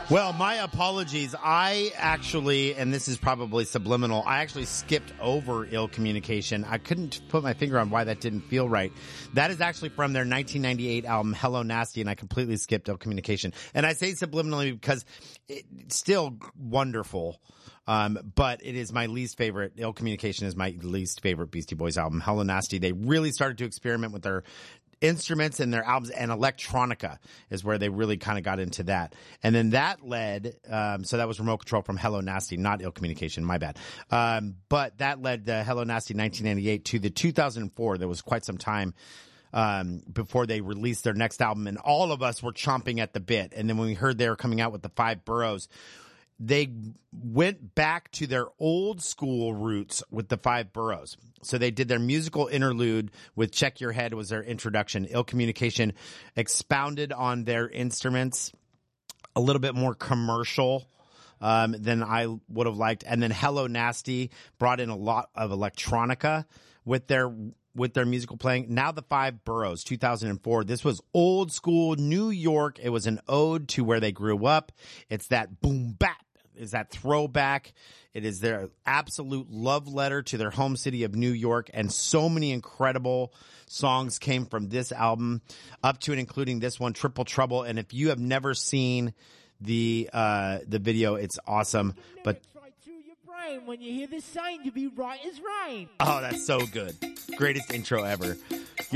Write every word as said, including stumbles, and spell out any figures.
Well, my apologies. I actually, and this is probably subliminal, I actually skipped over Ill Communication. I couldn't put my finger on why that didn't feel right. That is actually from their nineteen ninety-eight album, Hello Nasty, and I completely skipped Ill Communication. And I say subliminally because it's still wonderful, um, but it is my least favorite. Ill Communication is my least favorite Beastie Boys album. Hello Nasty, they really started to experiment with their instruments in their albums, and electronica is where they really kind of got into that. And then that led, um, so that was Remote Control from Hello Nasty, not Ill Communication, my bad. Um, but that led the Hello Nasty nineteen ninety-eight to the two thousand four. There was quite some time um, before they released their next album, and all of us were chomping at the bit. And then when we heard they were coming out with the Five Boroughs, they went back to their old school roots with the Five Boroughs. So they did their musical interlude with Check Your Head was their introduction. Ill Communication expounded on their instruments, a little bit more commercial um, than I would have liked. And then Hello Nasty brought in a lot of electronica with their with their musical playing. Now the Five Boroughs, two thousand four. This was old school New York. It was an ode to where they grew up. It's that boom bap. Is that throwback. It is their absolute love letter to their home city of New York, and so many incredible songs came from this album, up to and including this one, Triple Trouble. And if you have never seen the uh the video, it's awesome. But right through your brain when you hear this saying, you'll be right as rain. Oh, that's so good. Greatest intro ever.